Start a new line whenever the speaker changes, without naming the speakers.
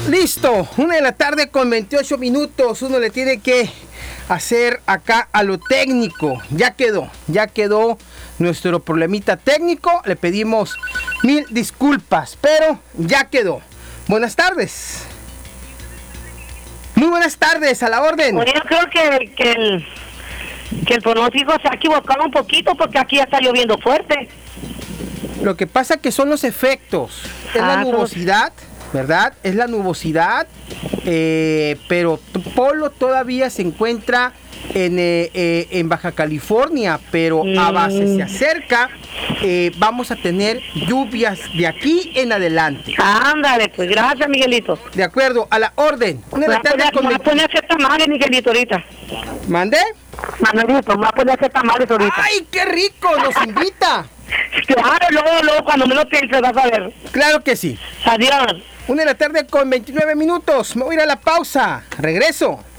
Listo, 1:28 p.m. Uno le tiene que hacer acá a lo técnico. Ya quedó nuestro problemita técnico. Le pedimos 1000 disculpas, pero ya quedó. Buenas tardes. Muy buenas tardes, a la orden.
Oye, yo creo que el pronóstico se ha equivocado un poquito porque aquí ya está lloviendo fuerte.
Lo que pasa que son los efectos. Es la nubosidad, ¿verdad? Es la nubosidad, pero Polo todavía se encuentra en Baja California, pero a base se acerca. Vamos a tener lluvias de aquí en adelante.
Ándale, pues gracias, Miguelito.
De acuerdo, a la orden.
Me voy a poner a hacer tamales, Miguelito, ahorita.
¿Mande?
Manuelito, me voy a poner a hacer tamales ahorita.
¡Ay, qué rico! ¡Nos invita!
Claro, luego, cuando me lo pienses, vas a ver.
Claro que sí.
Adiós.
1:29 p.m. Me voy a ir a la pausa. Regreso.